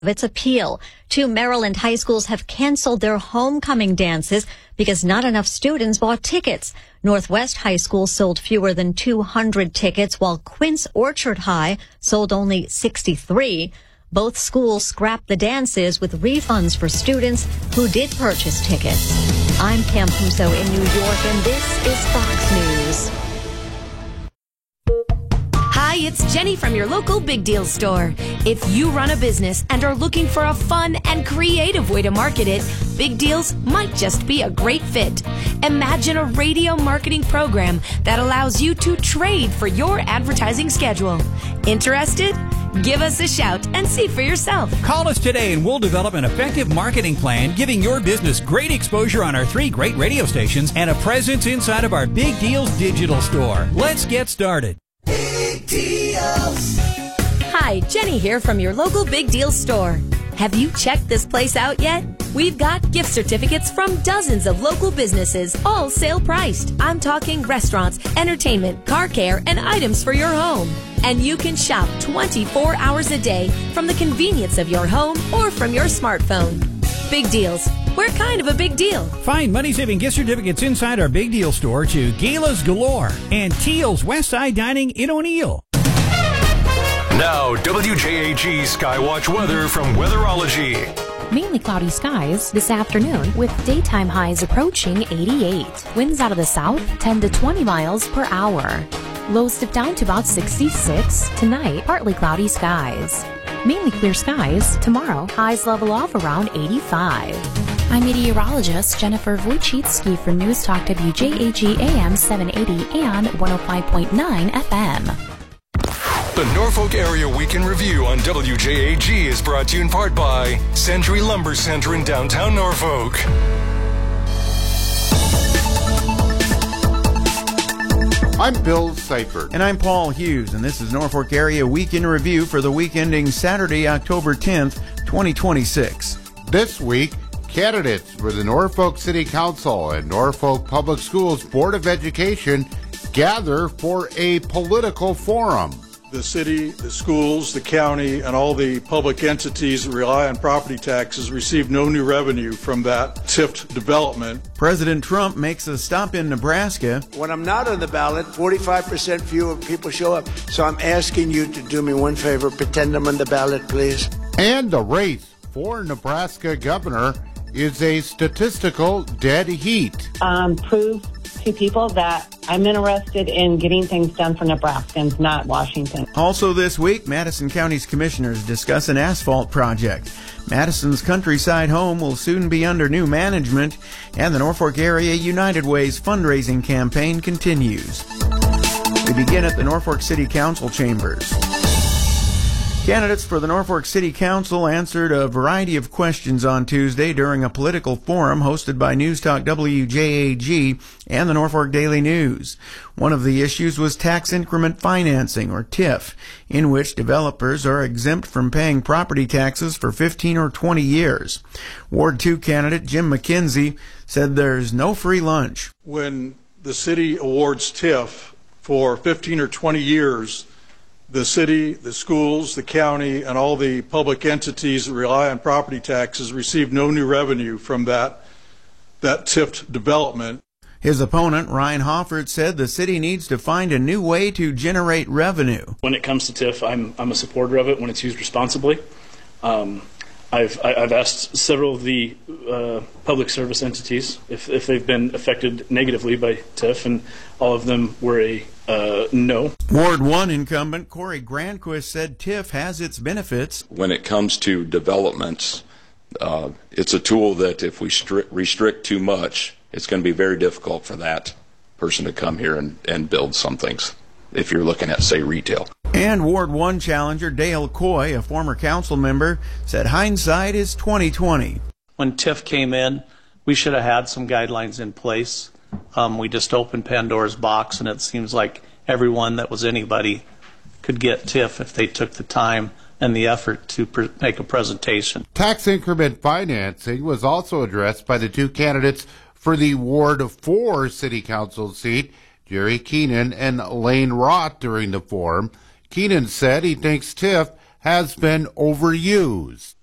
of its appeal. 2 Maryland high schools have canceled their homecoming dances because not enough students bought tickets. Northwest High School sold fewer than 200 tickets, while Quince Orchard High sold only 63. Both schools scrapped the dances with refunds for students who did purchase tickets. I'm Pam Puso in New York, and this is Fox News. Hi, it's Jenny from your local Big Deal store. If you run a business and are looking for a fun and creative way to market it, Big Deals might just be a great fit. Imagine a radio marketing program that allows you to trade for your advertising schedule. Interested? Give us a shout and see for yourself. Call us today and we'll develop an effective marketing plan, giving your business great exposure on our 3 great radio stations and a presence inside of our Big Deals digital store. Let's get started. Big Deals. Hi, Jenny here from your local Big Deal store. Have you checked this place out yet? We've got gift certificates from dozens of local businesses, all sale priced. I'm talking restaurants, entertainment, car care, and items for your home. And you can shop 24 hours a day from the convenience of your home or from your smartphone. Big Deals. We're kind of a big deal. Find money-saving gift certificates inside our Big Deal store to Galas Galore and Teal's Westside Dining in O'Neill. Now, WJAG Skywatch weather from Weatherology. Mainly cloudy skies this afternoon with daytime highs approaching 88. Winds out of the south 10 to 20 miles per hour. Lows dip down to about 66. Tonight, partly cloudy skies. Mainly clear skies. Tomorrow, highs level off around 85. I'm meteorologist Jennifer Wojcicki for News Talk WJAG AM 780 and 105.9 FM. The Norfolk Area Week in Review on WJAG is brought to you in part by Century Lumber Center in downtown Norfolk. I'm Bill Seifert. And I'm Paul Hughes, and this is Norfolk Area Week in Review for the week ending Saturday, October 10th, 2026. This week, candidates for the Norfolk City Council and Norfolk Public Schools Board of Education gather for a political forum. The city, the schools, the county, and all the public entities that rely on property taxes receive no new revenue from that TIF development. President Trump makes a stop in Nebraska. When I'm not on the ballot, 45% fewer people show up. So I'm asking you to do me one favor, pretend I'm on the ballot, please. And the race for Nebraska governor is a statistical dead heat. Prove to people that I'm interested in getting things done for Nebraskans, not Washington. Also this week, Madison County's commissioners discuss an asphalt project. Madison's Countryside Home will soon be under new management, and the Norfolk Area United Way's fundraising campaign continues. We begin at the Norfolk City Council chambers. Candidates for the Norfolk City Council answered a variety of questions on Tuesday during a political forum hosted by News Talk WJAG and the Norfolk Daily News. One of the issues was tax increment financing, or TIF, in which developers are exempt from paying property taxes for 15 or 20 years. Ward 2 candidate Jim McKenzie said there's no free lunch. When the city awards TIF for 15 or 20 years, the city, the schools, the county, and all the public entities that rely on property taxes receive no new revenue from that TIF development. His opponent, Ryan Hoffert, said the city needs to find a new way to generate revenue. When it comes to TIF, I'm a supporter of it when it's used responsibly. I've asked several of the public service entities if they've been affected negatively by TIF, and all of them were a no. Ward 1 incumbent Corey Grandquist said TIF has its benefits. When it comes to developments, it's a tool that if we restrict too much, it's going to be very difficult for that person to come here and build some things, if you're looking at, say, retail. And Ward 1 challenger Dale Coy, a former council member, said hindsight is 20/20. When TIF came in, we should have had some guidelines in place. We just opened Pandora's box, and it seems like everyone that was anybody could get TIF if they took the time and the effort to make a presentation. Tax increment financing was also addressed by the two candidates for the Ward 4 City Council seat, Jerry Keenan and Lane Roth, during the forum. Keenan said he thinks TIF has been overused.